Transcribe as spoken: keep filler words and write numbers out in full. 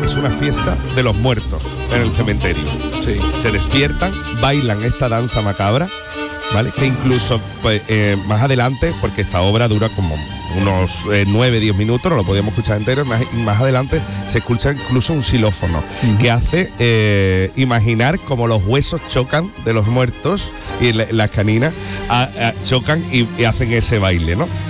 es una fiesta de los muertos en el cementerio. Sí. Se despiertan, bailan esta danza macabra, ¿vale? Que incluso pues, eh, más adelante, porque esta obra dura como unos eh, nueve, diez minutos, no lo podíamos escuchar entero, más, más adelante se escucha incluso un xilófono uh-huh. que hace eh, imaginar como los huesos chocan de los muertos y la, las caninas a, a, chocan y, y hacen ese baile, ¿no?